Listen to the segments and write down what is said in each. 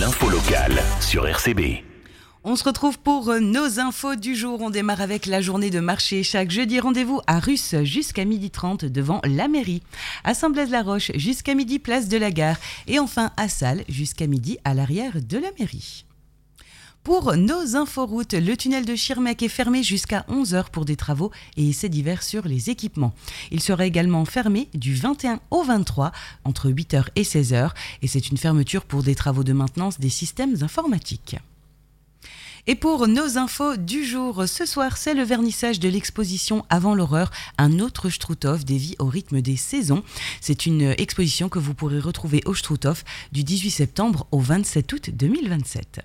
L'info locale sur RCB. On se retrouve pour nos infos du jour. On démarre avec la journée de marché. Chaque jeudi, rendez-vous à Russe jusqu'à 12h30 devant la mairie. À Saint-Blaise-la-Roche jusqu'à midi, place de la Gare. Et enfin à Salles jusqu'à midi à l'arrière de la mairie. Pour nos inforoutes, le tunnel de Schirmeck est fermé jusqu'à 11h pour des travaux et essais divers sur les équipements. Il sera également fermé du 21 au 23 entre 8h et 16h. Et c'est une fermeture pour des travaux de maintenance des systèmes informatiques. Et pour nos infos du jour, ce soir, c'est le vernissage de l'exposition Avant l'horreur, un autre Struthof des vies au rythme des saisons. C'est une exposition que vous pourrez retrouver au Struthof du 18 septembre au 27 août 2027.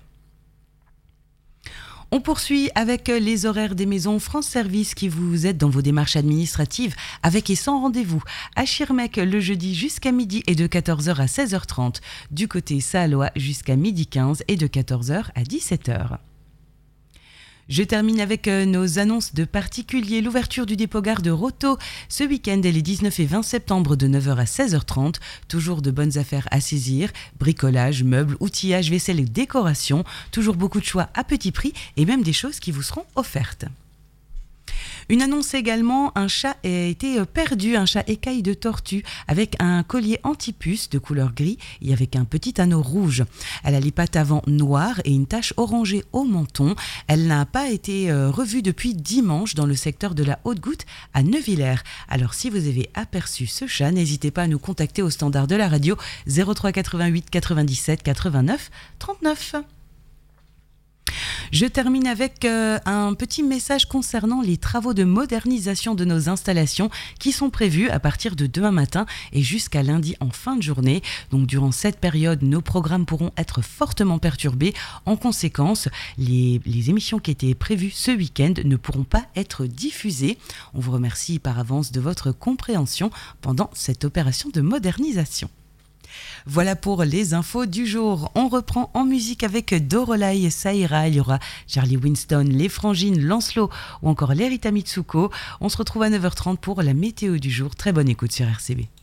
On poursuit avec les horaires des maisons France Service qui vous aident dans vos démarches administratives avec et sans rendez-vous. À Schirmeck le jeudi jusqu'à midi et de 14h à 16h30. Du côté Saalois jusqu'à midi 15 et de 14h à 17h. Je termine avec nos annonces de particuliers. L'ouverture du dépôt gare de Roto ce week-end et les 19 et 20 septembre de 9h à 16h30. Toujours de bonnes affaires à saisir. Bricolage, meubles, outillage, vaisselle et décoration. Toujours beaucoup de choix à petit prix et même des choses qui vous seront offertes. Une annonce également, un chat a été perdu, un chat écaille de tortue avec un collier anti-puce de couleur gris et avec un petit anneau rouge. Elle a les pattes avant noires et une tache orangée au menton. Elle n'a pas été revue depuis dimanche dans le secteur de la Haute-Goutte à Neuvillers. Alors si vous avez aperçu ce chat, n'hésitez pas à nous contacter au standard de la radio 03 88 97 89 39. Je termine avec un petit message concernant les travaux de modernisation de nos installations qui sont prévus à partir de demain matin et jusqu'à lundi en fin de journée. Donc durant cette période, nos programmes pourront être fortement perturbés. En conséquence, les émissions qui étaient prévues ce week-end ne pourront pas être diffusées. On vous remercie par avance de votre compréhension pendant cette opération de modernisation. Voilà pour les infos du jour. On reprend en musique avec Dorolai, Saïra, il y aura Charlie Winston, les Frangines, Lancelot ou encore l'Erita Mitsuko. On se retrouve à 9h30 pour la météo du jour. Très bonne écoute sur RCB.